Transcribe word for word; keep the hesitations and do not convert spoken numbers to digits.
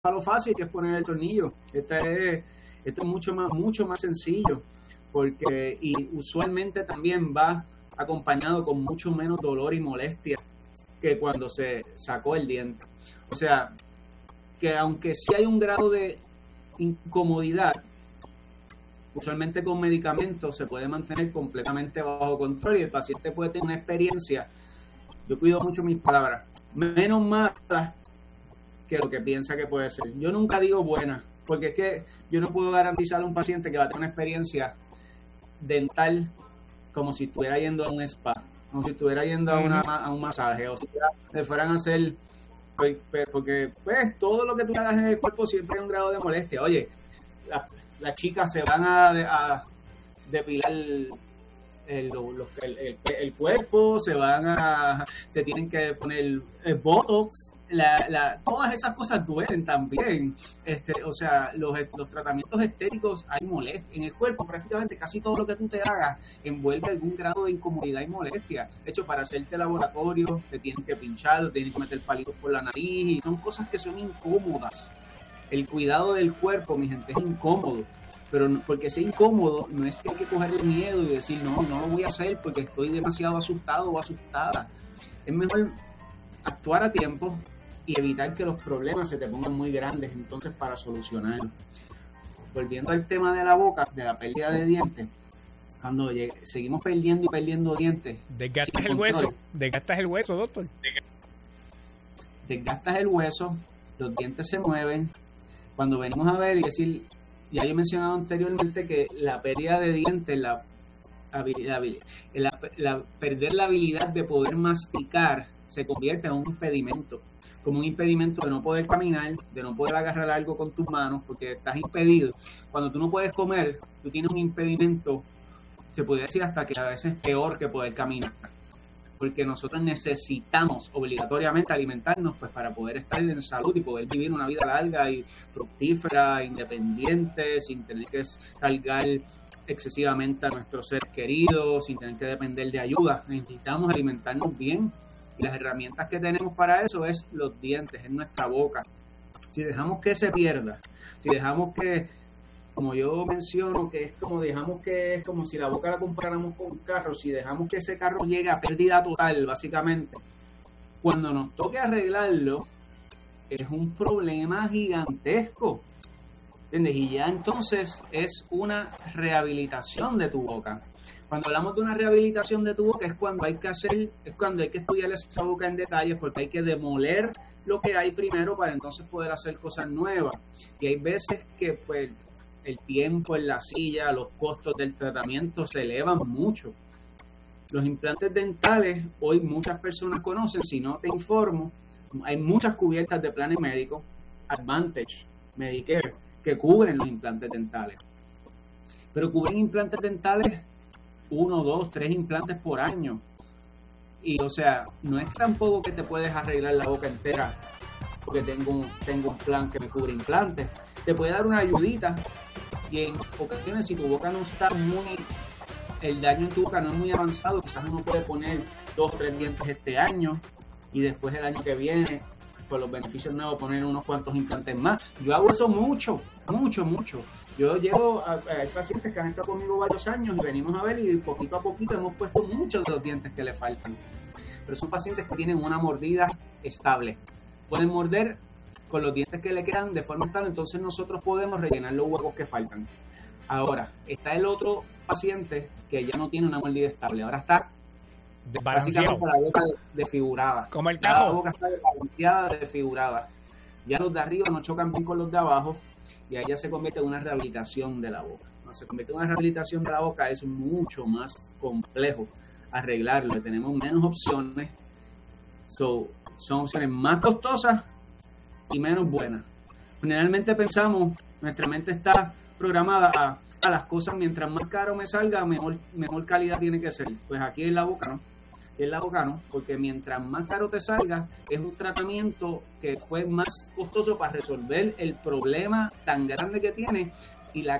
a lo fácil, que es poner el tornillo. Este es, esto es mucho más, mucho más sencillo, porque y usualmente también va acompañado con mucho menos dolor y molestia que cuando se sacó el diente. O sea, que aunque sí hay un grado de incomodidad, usualmente con medicamentos se puede mantener completamente bajo control y el paciente puede tener una experiencia, yo cuido mucho mis palabras, menos mala que lo que piensa que puede ser. Yo nunca digo buena, porque es que yo no puedo garantizar a un paciente que va a tener una experiencia dental como si estuviera yendo a un spa, como si estuviera yendo a, una, a un masaje, o si le fueran a hacer, porque pues todo lo que tú hagas en el cuerpo siempre hay un grado de molestia. Oye, la, las chicas se van a, a depilar el, el, el, el, el cuerpo, se van a, se tienen que poner el botox, la, la, todas esas cosas duelen también. Este, o sea, los, los tratamientos estéticos hay molestia en el cuerpo. Prácticamente casi todo lo que tú te hagas envuelve algún grado de incomodidad y molestia. De hecho, para hacerte laboratorio te tienen que pinchar, te tienen que meter palitos por la nariz, y son cosas que son incómodas. El cuidado del cuerpo, mi gente, es incómodo, pero no, porque sea incómodo no es que hay que cogerle miedo y decir no, no lo voy a hacer porque estoy demasiado asustado o asustada. Es mejor actuar a tiempo y evitar que los problemas se te pongan muy grandes entonces para solucionarlo. Volviendo al tema de la boca, de la pérdida de dientes, cuando llegue, seguimos perdiendo y perdiendo dientes, desgastas el hueso, desgastas el hueso, doctor. Desgastas el hueso, los dientes se mueven. Cuando venimos a ver y decir, ya yo he mencionado anteriormente que la pérdida de dientes, la, la, la, la perder la habilidad de poder masticar, se convierte en un impedimento, como un impedimento de no poder caminar, de no poder agarrar algo con tus manos, porque estás impedido. Cuando tú no puedes comer, tú tienes un impedimento, se podría decir hasta que a veces es peor que poder caminar, porque nosotros necesitamos obligatoriamente alimentarnos pues para poder estar en salud y poder vivir una vida larga y fructífera, independiente, sin tener que cargar excesivamente a nuestros seres queridos, sin tener que depender de ayuda. Necesitamos alimentarnos bien y las herramientas que tenemos para eso es los dientes, es nuestra boca. Si dejamos que se pierda, si dejamos que, como yo menciono, que es como dejamos que es como si la boca la comparáramos con un carro, si dejamos que ese carro llegue a pérdida total, básicamente, cuando nos toque arreglarlo, es un problema gigantesco, ¿entiendes? Y ya entonces es una rehabilitación de tu boca. Cuando hablamos de una rehabilitación de tu boca es cuando hay que hacer, es cuando hay que estudiar esa boca en detalle, porque hay que demoler lo que hay primero para entonces poder hacer cosas nuevas. Y hay veces que pues el tiempo en la silla, los costos del tratamiento se elevan mucho. Los implantes dentales, hoy muchas personas conocen, si no te informo, hay muchas cubiertas de planes médicos, Advantage, Medicare, que cubren los implantes dentales. Pero cubren implantes dentales uno, dos, tres implantes por año. Y o sea, no es tampoco que te puedes arreglar la boca entera porque tengo un, tengo un plan que me cubre implantes. Te puede dar una ayudita y en ocasiones si tu boca no está muy, el daño en tu boca no es muy avanzado, quizás uno puede poner dos, tres dientes este año y después el año que viene, por los beneficios nuevos, poner unos cuantos implantes más. Yo hago eso mucho, mucho, mucho. Yo llevo a, a pacientes que han estado conmigo varios años y venimos a ver y poquito a poquito hemos puesto muchos de los dientes que le faltan. Pero son pacientes que tienen una mordida estable. Pueden morder con los dientes que le quedan de forma estable, entonces nosotros podemos rellenar los huecos que faltan. Ahora, está el otro paciente que ya no tiene una mordida estable. Ahora está básicamente con la boca desfigurada. Como el cajo. La boca está desbalanceada, desfigurada. Ya los de arriba no chocan bien con los de abajo. Y ahí ya se convierte en una rehabilitación de la boca. Cuando se convierte en una rehabilitación de la boca es mucho más complejo arreglarlo. Tenemos menos opciones. So, son opciones más costosas y menos buenas. Generalmente pensamos, nuestra mente está programada a, a las cosas, mientras más caro me salga, mejor, mejor calidad tiene que ser. Pues aquí en la boca, ¿no? Aquí en la boca, ¿no? Porque mientras más caro te salga, es un tratamiento que fue más costoso para resolver el problema tan grande que tiene y la